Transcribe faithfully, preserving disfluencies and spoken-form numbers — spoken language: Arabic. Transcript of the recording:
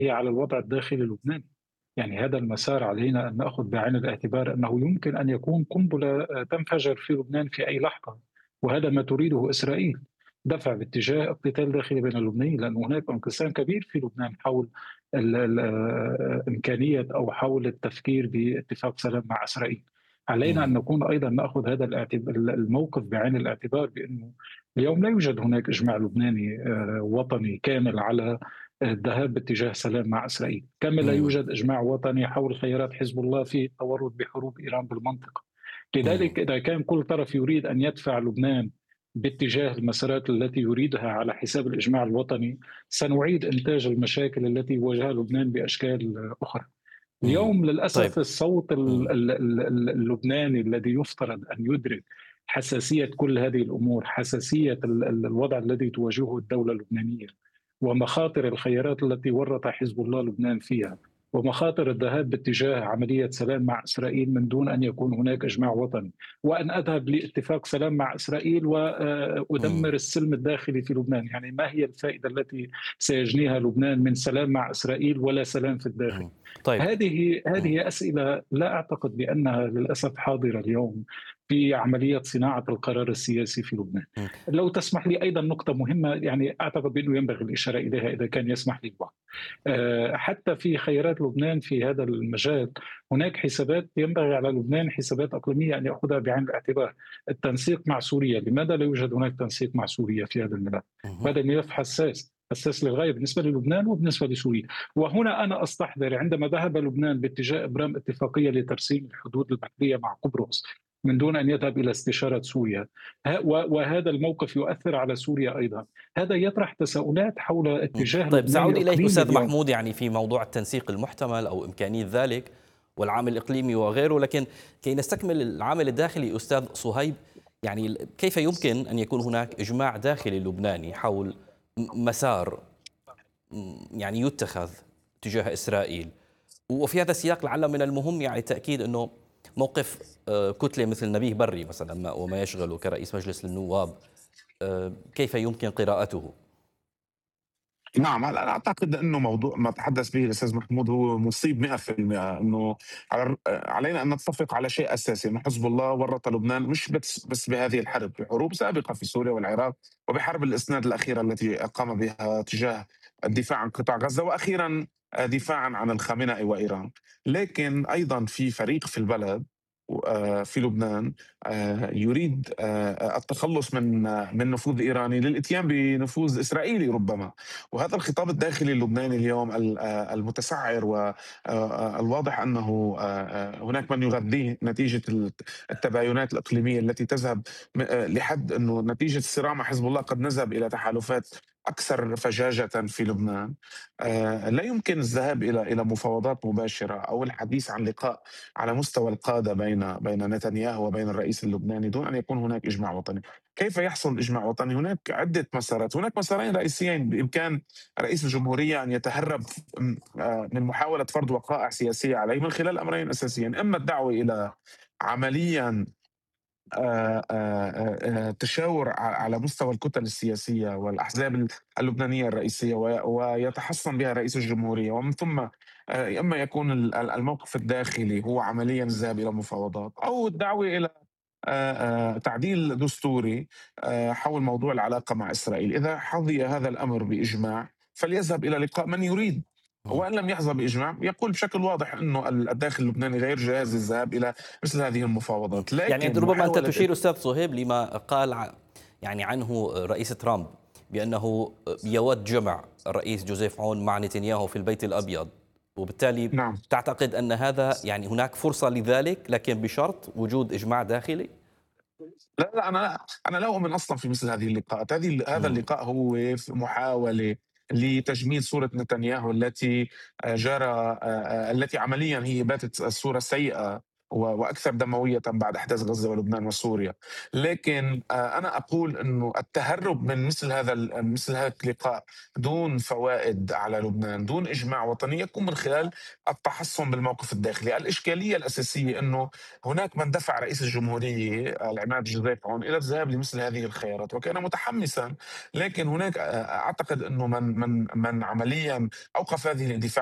هي على الوضع الداخلي اللبناني. يعني هذا المسار علينا أن نأخذ بعين الاعتبار أنه يمكن أن يكون قنبلة آه، تنفجر في لبنان في أي لحظة، وهذا ما تريده إسرائيل، دفع باتجاه اقتتال داخلي بين اللبنانيين، لأن هناك انقسام كبير في لبنان حول ال- ال- آه، إمكانية أو حول التفكير باتفاق سلام مع إسرائيل. علينا أن إمم، نكون أيضا نأخذ هذا الاعتب- الموقف بعين الاعتبار، بأنه اليوم لا يوجد هناك إجماع لبناني آه، وطني كامل على الذهاب باتجاه سلام مع إسرائيل، كما لا إمم، يوجد إجماع وطني حول خيارات حزب الله في التورط بحروب إيران بالمنطقة. إمم، لذلك إذا كان كل طرف يريد أن يدفع لبنان باتجاه المسارات التي يريدها على حساب الإجماع الوطني، سنعيد إنتاج المشاكل التي يواجهها لبنان بأشكال أخرى. إمم. اليوم طيب. للأسف الصوت ال- إمم، ال- ال- اللبناني الذي يفترض أن يدرك حساسية كل هذه الأمور، حساسية ال- ال- الوضع الذي تواجهه الدولة اللبنانية، ومخاطر الخيارات التي ورط حزب الله لبنان فيها، ومخاطر الذهاب باتجاه عملية سلام مع إسرائيل من دون أن يكون هناك إجماع وطني، وأن أذهب لاتفاق سلام مع إسرائيل إمم، وأدمر السلم الداخلي في لبنان. يعني ما هي الفائدة التي سيجنيها لبنان من سلام مع إسرائيل ولا سلام في الداخل؟ إمم. طيب. هذه إمم، هذه أسئلة لا أعتقد بأنها للأسف حاضرة اليوم في عملية صناعة القرار السياسي في لبنان. إمم. لو تسمح لي أيضا نقطة مهمة، يعني أعتقد بأنه ينبغي الإشارة إليها إذا كان يسمح لي الوقت. آه، حتى في خيارات لبنان في هذا المجال هناك حسابات ينبغي على لبنان، حسابات إقليمية أن يأخذها بعين الاعتبار. التنسيق مع سوريا، لماذا لا يوجد هناك تنسيق مع سوريا في هذا الملف؟ اهم. وهذا الملف حساس، حساس للغاية بالنسبة للبنان وبالنسبة لسوريا. وهنا أنا أستحضر عندما ذهب لبنان باتجاه إبرام اتفاقية لترسيم الحدود البحرية مع قبرص من دون أن يذهب إلى استشارة سوريا، وهذا الموقف يؤثر على سوريا أيضا. هذا يطرح تساؤلات حول إمم. اتجاه طيب، لبنان سأعود إليك الإقليمي أستاذ اليوم. محمود، يعني في موضوع التنسيق المحتمل أو إمكانية ذلك والعامل الإقليمي وغيره، لكن كي نستكمل العامل الداخلي أستاذ صهيب، يعني ال كيف يمكن أن يكون هناك إجماع داخلي لبناني حول م مسار م يعني يُتَّخذ تجاه إسرائيل؟ وفي هذا السياق لعل من المهم يعني تأكيد أنه موقف آآ كتلة مثل نبيه بري مثلًا ما وما يشغله كرئيس مجلس النواب، آآ كيف يمكن قراءته؟ نعم، هلأ أنا أعتقد إنه موضوع ما تحدث به الأستاذ محمود هو مصيب مئة بالمئة. إنه على الر علينا أن نتفق على شيء أساسي، إنه حزب الله ورّط لبنان مش بس بس بهذه الحرب، بحروب سابقة في سوريا والعراق، وبحرب الإسناد الأخيرة التي قام بها تجاه الدفاع عن قطاع غزة، وأخيرًا آآ دفاعًا عن الخامنئي وإيران. لكن أيضًا في فريق في البلد و آآ في لبنان آآ يريد آآ التخلُّص من آه، من نفوذ إيراني للإتيان بنفوذ إسرائيلي ربما. وهذا الخطاب الداخلي اللبناني اليوم ال- آه، المتسعر والواضح انه آه، آه، هناك من يغذيه نتيجه الت- التباينات الاقليميه التي تذهب م- آه، لحد انه نتيجه الصراع مع حزب الله قد نذهب الى تحالفات اكثر فجاجه في لبنان. آه، لا يمكن الذهاب الى الى مفاوضات مباشره او الحديث عن لقاء على مستوى القاده بين بين نتنياهو وبين الرئيس اللبناني دون ان يكون هناك اجماع وطني. كيف يحصل اجماع وطني؟ هناك عده مسارات، هناك مسارين رئيسيين بامكان رئيس الجمهورية أن يتهرب م- آه، من محاولة فرض وقائع سياسية عليه من خلال أمرين أساسيين: إما الدعوة إلى عمليا آه، آه، آه، تشاور ع- على مستوى الكتل السياسية والأحزاب اللبنانية الرئيسية وي- ويتحصن بها رئيس الجمهورية، ومن ثم آه، إما يكون ال- ال- الموقف الداخلي هو عمليا الذهاب إلى مفاوضات، أو الدعوة إلى آه، آه، تعديل دستوري آه، حول موضوع العلاقة مع إسرائيل. إذا حظي هذا الأمر بإجماع فليذهب إلى لقاء من يريد، إمم. وإن لم يحظى بإجماع يقول بشكل واضح أنه الداخل اللبناني غير جاهز للذهاب إلى مثل هذه إمم. المفاوضات. يعني أنت لكن ربما أنت محاولة تشير أستاذ صهيب لما قال ع يعني عنه رئيس ترامب بأنه يود جمع الرئيس جوزيف عون مع نتنياهو في البيت الأبيض، وبالتالي نعم. تعتقد أن هذا يعني هناك فرصة لذلك، لكن بشرط وجود إجماع داخلي؟ لا لا أنا أنا لا أؤمن أصلا في مثل هذه اللقاءات. هذه هذا إمم، اللقاء هو في محاولة لتجميل صورة نتنياهو التي آه، جرى آه، آه، التي عمليا هي باتت الصورة سيئة و وأكثر دموية بعد أحداث غزة ولبنان وسوريا. لكن آآ أنا أقول إنه التهرب من مثل هذا ال مثل هذا اللقاء دون فوائد على لبنان، دون إجماع وطني، يكون من خلال التحصن بالموقف الداخلي. الإشكالية الأساسية إنه هناك من دفع رئيس الجمهورية العماد جزيف عون إلى الذهاب لمثل هذه الخيارات وكان متحمسا، لكن هناك آه، أعتقد أنه من من من عمليا أوقف هذه الاندفاع